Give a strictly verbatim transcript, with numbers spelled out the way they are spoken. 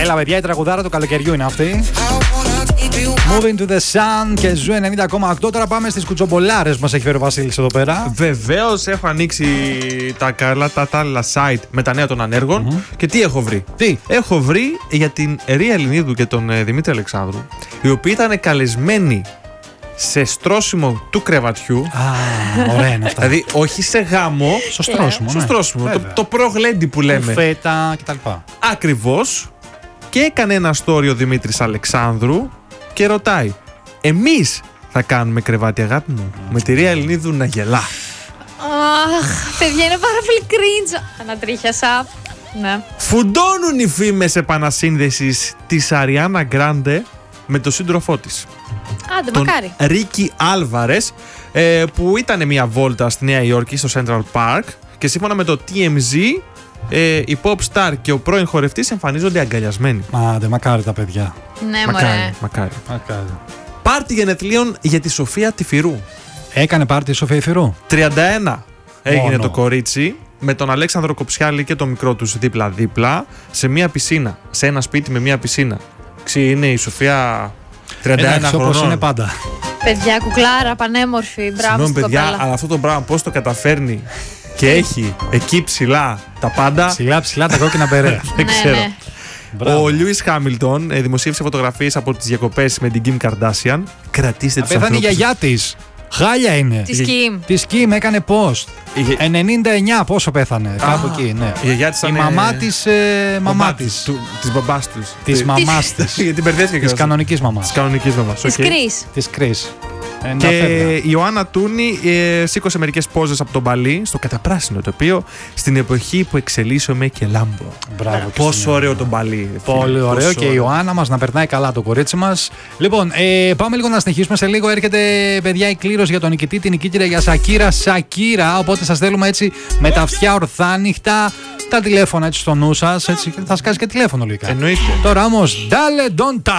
Έλα, παιδιά, η τραγουδάρα του καλοκαιριού είναι αυτή. Moving to the Sun και Ζου ενενήντα κόμμα οκτώ. Τώρα πάμε στις κουτσομπολάρες που μας έχει φέρει ο Βασίλης εδώ πέρα. Βεβαίως, έχω ανοίξει τα καλά τα άλλα site με τα νέα των ανέργων. Mm-hmm. Και τι έχω βρει. Τι έχω βρει για την Ρία Ελληνίδου και τον ε, Δημήτρη Αλεξάνδρου, οι οποίοι ήταν καλεσμένοι σε στρώσιμο του κρεβατιού. Α, ωραία είναι αυτά. Δηλαδή, όχι σε γάμο. Στο στρώσιμο. Στο ναι. στρώσιμο. Το, το προγλέντι που λέμε. Φέτα κτλ. Ακριβώς. Και έκανε ένα story ο Δημήτρης Αλεξάνδρου και ρωτάει, εμείς θα κάνουμε κρεβάτι, αγάπη μου, με τη Ρία Ελληνίδου να γελά. Αχ, παιδιά, είναι πάρα πολύ cringe. Ανατρίχιασα. Ναι. Φουντώνουν οι φήμες επανασύνδεσης της Αριάννα Γκράντε με τον σύντροφό της. Άντε, τον μακάρι. Ρίκι Άλβαρες, ε, που ήταν μια βόλτα στη Νέα Υόρκη, στο Central Park, και σύμφωνα με το τι εμ ζι, ε, η pop star και ο πρώην χορευτής εμφανίζονται αγκαλιασμένοι. Άντε, μακάρι τα παιδιά. Ναι, μακάρι, μωρέ. μακάρι. Μακάρι. Πάρτι γενεθλίων για τη Σοφία Τυφυρού. Έκανε πάρτι η Σοφία Τυφυρού. τριάντα ένα έγινε Μόνο. το κορίτσι, με τον Αλέξανδρο Κοψιάλη και το μικρό τους δίπλα-δίπλα, σε μια πισίνα, σε ένα σπίτι με μια πισίνα. Ξή, είναι η Σοφία τριάντα ένα Εντάξει, όπως χρονών. είναι πάντα. Παιδιά, κουκλάρα, πανέμορφη. Μπράβο Συγγνώμη, στην παιδιά, κοπέλα. αλλά αυτό το πράγμα πώς το καταφέρνει και έχει εκεί ψηλά τα πάντα. Ψηλά ψηλά τα κόκκινα μπερέ. Δεν Ναι, ξέρω. ναι. Μπράβο. Ο Λιούις Χάμιλτον ε, δημοσίευσε φωτογραφίες από τις διακοπές με την Κιμ Καρντάσιαν. Κρατήστε τους Πέθανε η ανθρώπους. γιαγιά της. Χάλια είναι. Τη Κιμ. Τη Κιμ έκανε post. Η γε- ενενήντα εννιά πόσο πέθανε. Κάπου εκεί, ναι. Η γιαγιά της Η ήταν, ε, μαμά της. ε, Μαμά της. του- Της μπαμπάς τους. Της μαμάς της. Γιατί μπερδέθηκα Της κιόλας. κανονικής μαμάς. Της κανονικής μαμάς. Τη οκ. Κρίς. Της Κρίς. Ε, να Και φεύγα. η Ιωάννα Τούνη ε, σήκωσε μερικές πόζες από τον Παλί στο καταπράσινο τοπίο στην εποχή που εξελίσσομαι και λάμπω. Μπράβο. Πόσο Χριστίνα. ωραίο τον Παλί. Πολύ ωραίο Πόσο και η Ιωάννα μας να περνάει καλά το κορίτσι μας. Λοιπόν, ε, πάμε λίγο να συνεχίσουμε. Σε λίγο έρχεται, παιδιά, η κλήρωση για τον νικητή, την νικήτρια για Σακύρα Σακύρα. Οπότε σας θέλουμε έτσι με τα αυτιά ορθάνυχτα, τα τηλέφωνα έτσι στο νου σας. Έτσι, θα σκάσει και τηλέφωνο λογικά. Εννοείται. Τώρα όμως, Dale Don't Touch.